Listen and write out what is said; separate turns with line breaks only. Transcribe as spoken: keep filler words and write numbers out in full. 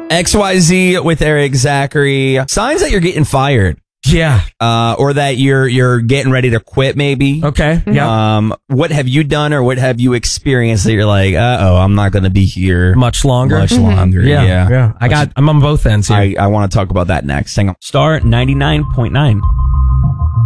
X Y Z with Eric Zachary. Signs that you're getting fired.
Yeah.
Uh, or that you're you're getting ready to quit, maybe.
Okay. Yeah.
Um, what have you done or what have you experienced that you're like, uh oh, I'm not going to be here
much longer.
Much longer.
Yeah.
Yeah.
Yeah. I got. I'm on both ends here.
I, I want to talk about that next. Hang on.
Star ninety-nine point nine.